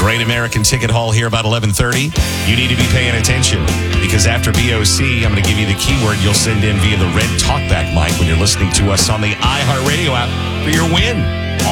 Great American Ticket Hall here about 11:30. You need to be paying attention because after BOC, I'm going to give you the keyword you'll send in via the red talkback mic when you're listening to us on the iHeartRadio app for your win.